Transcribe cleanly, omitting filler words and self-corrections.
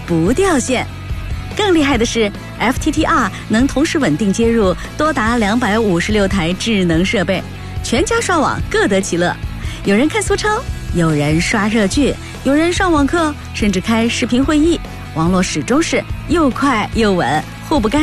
不掉线。更厉害的是 FTTR 能同时稳定接入多达256台智能设备，全家刷网各得其乐。有人看苏超，有人刷热剧，有人上网课，甚至开视频会议，网络始终是又快又稳，互不干